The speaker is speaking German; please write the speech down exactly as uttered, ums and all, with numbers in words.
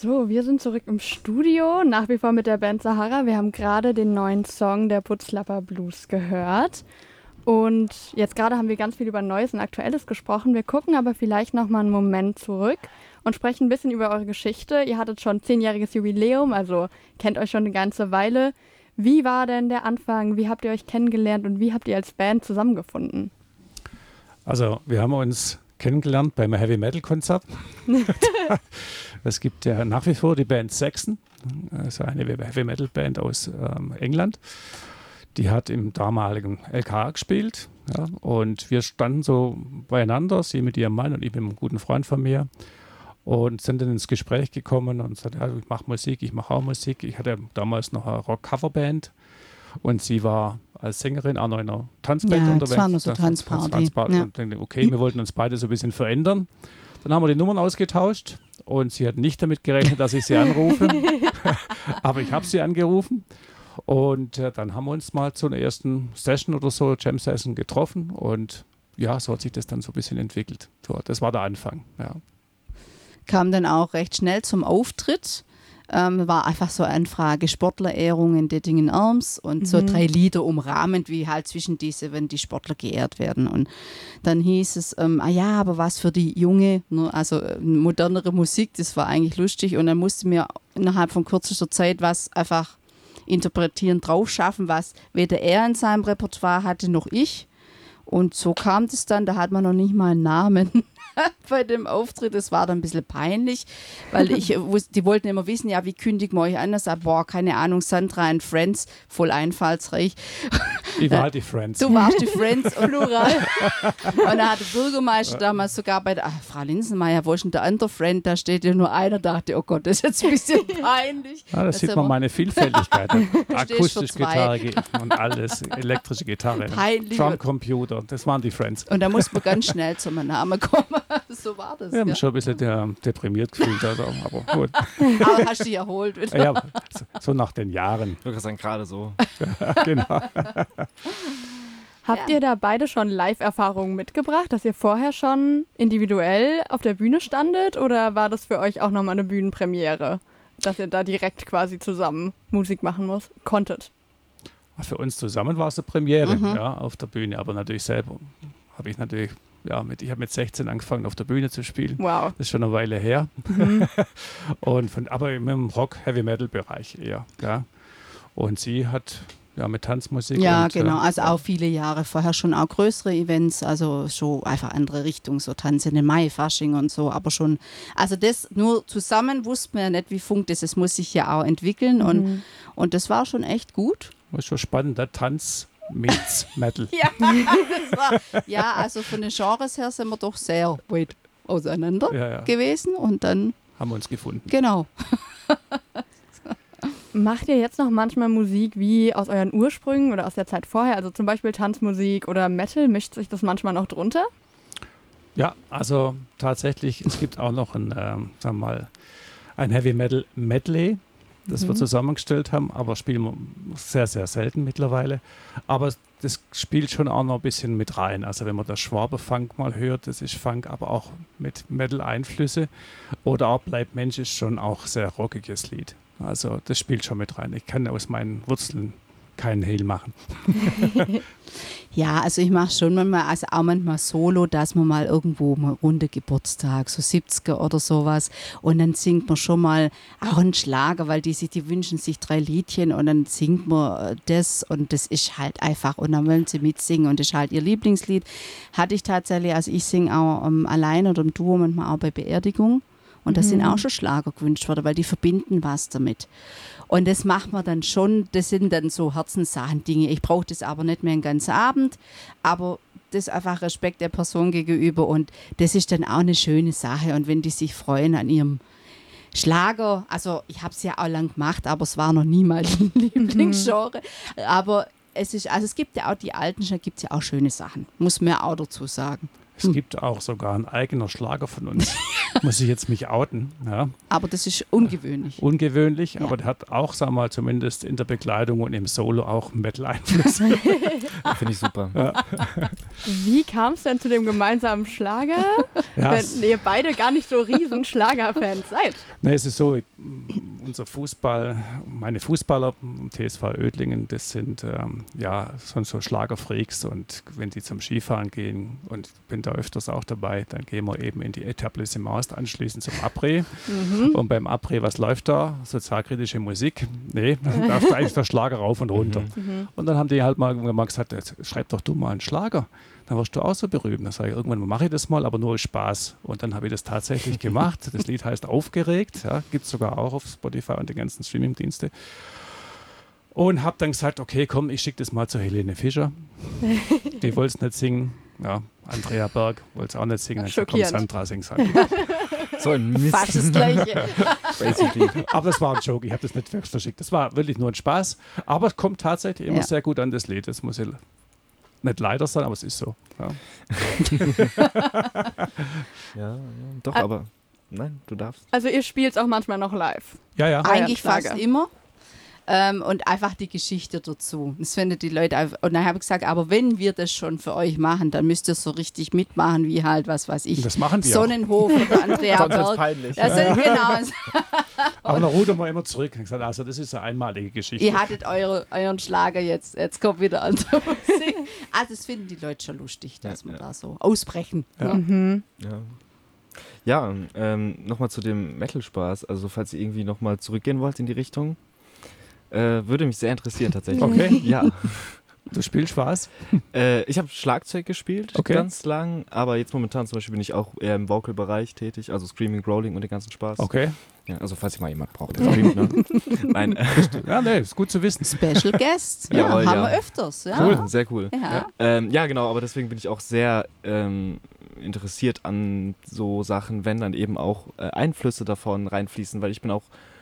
So, wir sind zurück im Studio, nach wie vor mit der Band Sahara. Wir haben gerade den neuen Song der Putzlapper Blues gehört. Und jetzt gerade haben wir ganz viel über Neues und Aktuelles gesprochen. Wir gucken aber vielleicht noch mal einen Moment zurück und sprechen ein bisschen über eure Geschichte. Ihr hattet schon zehnjähriges Jubiläum, also kennt euch schon eine ganze Weile. Wie war denn der Anfang? Wie habt ihr euch kennengelernt und wie habt ihr als Band zusammengefunden? Also wir haben uns kennengelernt beim Heavy-Metal-Konzert. Es gibt ja nach wie vor die Band Saxon, also eine Heavy-Metal-Band aus ähm, England. Die hat im damaligen L K A gespielt. Ja, und wir standen so beieinander, sie mit ihrem Mann und ich mit einem guten Freund von mir. Und sind dann ins Gespräch gekommen und sagten, ja, ich mache Musik, ich mache auch Musik. Ich hatte damals noch eine Rock-Cover-Band und sie war als Sängerin auch noch in einer Tanzband ja, unterwegs. Das war nur so Tanzparty. Tanzparty. Ja. Und dann, okay, wir wollten uns beide so ein bisschen verändern. Dann haben wir die Nummern ausgetauscht und sie hat nicht damit gerechnet, dass ich sie anrufe. Aber ich habe sie angerufen. Und äh, dann haben wir uns mal zu einer ersten Session oder so, Jam-Session, getroffen. Und ja, so hat sich das dann so ein bisschen entwickelt. So, das war der Anfang, ja. Kam dann auch recht schnell zum Auftritt. Ähm, war einfach so eine Anfrage, Sportlerehrung in Dettingen-Erms und mhm. so drei Lieder umrahmend, wie halt zwischen diese, wenn die Sportler geehrt werden. Und dann hieß es, ähm, ah ja, aber was für die junge, also äh, modernere Musik, das war eigentlich lustig. Und dann musste mir innerhalb von kürzester Zeit was einfach interpretieren, drauf schaffen, was weder er in seinem Repertoire hatte, noch ich. Und so kam das dann, da hat man noch nicht mal einen Namen bei dem Auftritt. Das war dann ein bisschen peinlich, weil ich wusste, die wollten immer wissen, ja, wie kündigen wir euch an? Ich sag, boah, keine Ahnung, Sandra and Friends, voll einfallsreich. Ich war halt die Friends. Du warst die Friends, plural. Und da hat der Bürgermeister damals sogar bei der, ach, Frau Linsenmeier, wo ist denn der andere Friend? Da steht ja nur einer, dachte, oh Gott, das ist jetzt ein bisschen peinlich. Ja, das, das sieht man meine Vielfältigkeit. Akustische Gitarre und alles, elektrische Gitarre, Drumcomputer, das waren die Friends. Und da muss man ganz schnell zum Namen kommen. So war das. Wir haben ja. schon ein bisschen der, deprimiert gefühlt, also, aber gut. Aber hast du dich erholt wieder. Ja, so, so nach den Jahren. Ich würde sagen, gerade so. Genau. Habt ihr da beide schon Live-Erfahrungen mitgebracht, dass ihr vorher schon individuell auf der Bühne standet oder war das für euch auch nochmal eine Bühnenpremiere, dass ihr da direkt quasi zusammen Musik machen muss, konntet? Für uns zusammen war es eine Premiere, mhm. ja, auf der Bühne, aber natürlich selber habe ich natürlich, ja, mit, ich habe mit sechzehn angefangen auf der Bühne zu spielen. Wow. Das ist schon eine Weile her. Mhm. Und von, aber im Rock-Heavy-Metal-Bereich eher, ja. Und sie hat ja mit Tanzmusik. Ja, und, genau. Äh, also auch viele Jahre vorher schon auch größere Events, also schon einfach andere Richtung, so Tanz in den Mai, Fasching und so, aber schon, also das nur zusammen wussten wir ja nicht, wie funkt das, es muss sich ja auch entwickeln mhm. und, und das war schon echt gut. Das ist schon spannend, der Tanz meets Metal. ja, das war, ja, also von den Genres her sind wir doch sehr weit auseinander ja, ja. gewesen und dann haben wir uns gefunden. Genau. Macht ihr jetzt noch manchmal Musik wie aus euren Ursprüngen oder aus der Zeit vorher? Also zum Beispiel Tanzmusik oder Metal, mischt sich das manchmal noch drunter? Ja, also tatsächlich, es gibt auch noch ein, ähm, sagen wir mal, ein Heavy Metal Medley, das mhm. wir zusammengestellt haben, aber spielen wir sehr, sehr selten mittlerweile. Aber das spielt schon auch noch ein bisschen mit rein. Also wenn man das Schwaber-Funk mal hört, das ist Funk, aber auch mit Metal-Einflüsse. Oder auch Bleib Mensch ist schon auch sehr rockiges Lied. Also das spielt schon mit rein. Ich kann aus meinen Wurzeln keinen Hehl machen. Ja, also ich mache schon manchmal, also auch manchmal solo, dass man mal irgendwo mal runde Geburtstag, so siebziger oder sowas und dann singt man schon mal auch einen Schlager, weil die sich, die wünschen sich drei Liedchen und dann singt man das und das ist halt einfach und dann wollen sie mitsingen und das ist halt ihr Lieblingslied. Hatte ich tatsächlich, also ich singe auch um, allein oder im Duo manchmal auch bei Beerdigung. Und das mhm. sind auch schon Schlager gewünscht worden, weil die verbinden was damit. Und das macht man dann schon, das sind dann so Herzenssachen, Dinge. Ich brauche das aber nicht mehr einen ganzen Abend, aber das ist einfach Respekt der Person gegenüber und das ist dann auch eine schöne Sache. Und wenn die sich freuen an ihrem Schlager, also ich habe es ja auch lang gemacht, aber es war noch nie mein Lieblingsgenre. Aber es ist, also es gibt ja auch die alten, da gibt es ja auch schöne Sachen, muss man ja auch dazu sagen. Es hm. gibt auch sogar einen eigenen Schlager von uns. Muss ich jetzt mich outen. Ja. Aber das ist ungewöhnlich. Ungewöhnlich, ja. aber der hat auch, sagen wir mal, zumindest in der Bekleidung und im Solo auch Metal-Einfluss. Finde ich super. Ja. Wie kam es denn zu dem gemeinsamen Schlager, ja, wenn ihr beide gar nicht so riesen Schlagerfans seid? Ne, es ist so, unser Fußball, meine Fußballer, T S V Oedlingen, das sind ähm, ja schon so Schlagerfreaks und wenn die zum Skifahren gehen und bin da öfters auch dabei, dann gehen wir eben in die Etablissements anschließend zum Après. Mhm. Und beim Après, was läuft da? Sozialkritische Musik? Nee, dann darf da eigentlich der Schlager rauf und runter. Mhm. Und dann haben die halt mal, mal gesagt, schreib doch du mal einen Schlager. Dann wirst du auch so berühmt. Dann sage ich, irgendwann mache ich das mal, aber nur aus Spaß. Und dann habe ich das tatsächlich gemacht. Das Lied heißt Aufgeregt, ja, gibt es sogar auch auf Spotify und den ganzen Streamingdienste. Und habe dann gesagt, okay, komm, ich schicke das mal zu Helene Fischer. Die wollte es nicht singen. Ja, Andrea Berg wollte es auch nicht singen. Dann kommt Sandra, sing's halt. So ein Mist. Fast das Gleiche. Aber das war ein Joke, ich habe das nicht verschickt. Das war wirklich nur ein Spaß. Aber es kommt tatsächlich immer ja. sehr gut an das Lied. Das muss ich nicht leider sein, aber es ist so. Ja, ja, ja doch, ah. aber nein, du darfst. Also ihr spielt es auch manchmal noch live? Ja, ja. Eigentlich fast immer. Ähm, und einfach die Geschichte dazu. Das finden die Leute einfach. Und dann habe ich gesagt, aber wenn wir das schon für euch machen, dann müsst ihr so richtig mitmachen, wie halt, was weiß ich. Das machen wir Sonnenhof auch. Oder Andrea Sonst Berg. ist peinlich. Das sind, genau. Aber dann rudern wir immer zurück. Und gesagt, also das ist eine einmalige Geschichte. Ihr hattet eure, euren Schlager jetzt. Jetzt kommt wieder andere Musik. Also das finden die Leute schon lustig, dass ja, wir ja. da so ausbrechen. Ja, mhm. ja. ja ähm, nochmal zu dem Metal-Spaß. Also falls ihr irgendwie nochmal zurückgehen wollt in die Richtung, Äh, würde mich sehr interessieren tatsächlich. Okay. Ja. Du spielst Spaß? Äh, ich habe Schlagzeug gespielt, okay. ganz lang, aber jetzt momentan zum Beispiel bin ich auch eher im Vocal-Bereich tätig, also Screaming, Growling und den ganzen Spaß. Okay. Ja, also falls ihr mal jemand braucht, der streamt, ne? Nein. Ja, nee, ist gut zu wissen. Special Guest. Ja, Jawohl, haben ja. wir öfters. Ja. Cool, sehr cool. Ja. Ja. Ähm, ja, genau, aber deswegen bin ich auch sehr ähm, interessiert an so Sachen, wenn dann eben auch äh, Einflüsse davon reinfließen, weil ich bin auch